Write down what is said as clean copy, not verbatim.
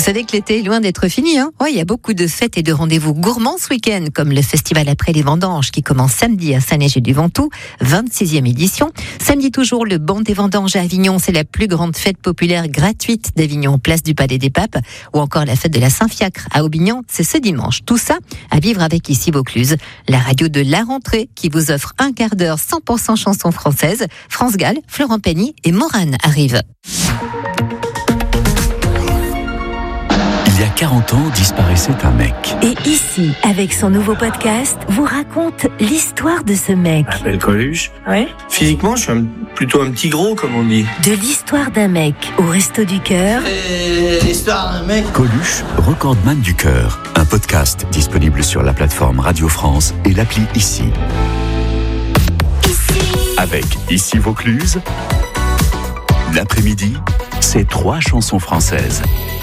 savez que l'été est loin d'être fini, hein ? Ouais, il y a beaucoup de fêtes et de rendez-vous gourmands ce week-end, comme le festival après les vendanges qui commence samedi à Saint-Léger-du-Ventoux, 26e édition. Samedi toujours, le banc des vendanges à Avignon, c'est la plus grande fête populaire gratuite d'Avignon, place du Palais des Papes, ou encore la fête de la Saint-Fiacre à Aubignan, c'est ce dimanche. Tout ça à vivre avec ici Vaucluse, la radio de la rentrée qui vous offre un quart d'heure 100% chansons françaises. France Gall, Florent Pagny et Morane arrivent. Il y a 40 ans, disparaissait un mec. Et ici, avec son nouveau podcast, vous raconte l'histoire de ce mec. Je m'appelle Coluche. Ouais. Physiquement, je suis plutôt un petit gros, comme on dit. De l'histoire d'un mec au Resto du Cœur. L'histoire d'un mec. Coluche, recordman du cœur. Un podcast disponible sur la plateforme Radio France et l'appli Ici. Avec Ici Vaucluse, l'après-midi, c'est 3 chansons françaises.